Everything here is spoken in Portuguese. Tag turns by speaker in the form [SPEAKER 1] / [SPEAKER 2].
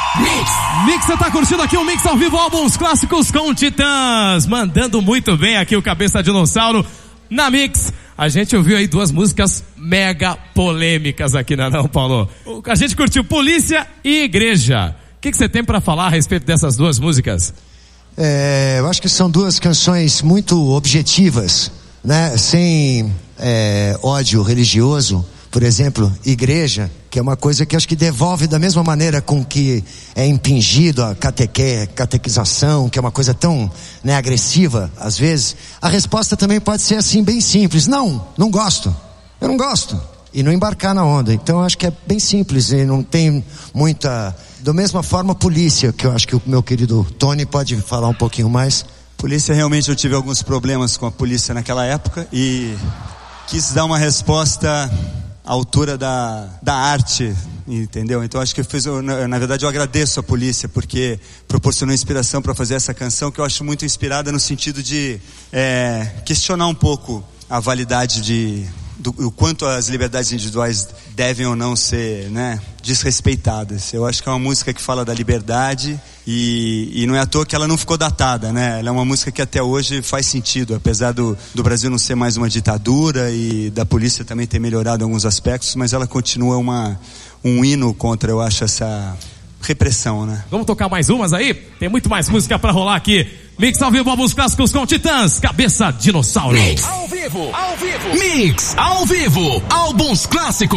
[SPEAKER 1] Mix, você tá curtindo aqui o Mix ao vivo, álbuns clássicos com Titãs, mandando muito bem aqui o Cabeça Dinossauro na Mix. A gente ouviu aí duas músicas mega polêmicas aqui, não, Paulo? A gente curtiu Polícia e Igreja. O que você tem pra falar a respeito dessas duas músicas?
[SPEAKER 2] Eu acho que são duas canções muito objetivas, né? Sem ódio religioso. Por exemplo, Igreja, que é uma coisa que acho que devolve da mesma maneira com que é impingido a catequização, que é uma coisa tão, né, agressiva, às vezes. A resposta também pode ser assim, bem simples. Não gosto. Eu não gosto. E não embarcar na onda. Então acho que é bem simples e não tem muita... Da mesma forma, Polícia, que eu acho que o meu querido Tony pode falar um pouquinho mais.
[SPEAKER 3] Polícia, realmente eu tive alguns problemas com a polícia naquela época e quis dar uma resposta à altura da arte, entendeu? Então acho que na verdade eu agradeço a polícia porque proporcionou inspiração para fazer essa canção, que eu acho muito inspirada no sentido de questionar um pouco a validade do quanto as liberdades individuais devem ou não ser, né, desrespeitadas. Eu acho que é uma música que fala da liberdade e não é à toa que ela não ficou datada, né? Ela é uma música que até hoje faz sentido, apesar do Brasil não ser mais uma ditadura e da polícia também ter melhorado em alguns aspectos, mas ela continua um hino contra, eu acho, essa repressão, né?
[SPEAKER 1] Vamos tocar mais umas aí? Tem muito mais música pra rolar aqui. Mix ao vivo, álbuns clássicos com Titãs, Cabeça Dinossauro.
[SPEAKER 4] Mix ao vivo. Mix ao vivo, álbuns clássicos.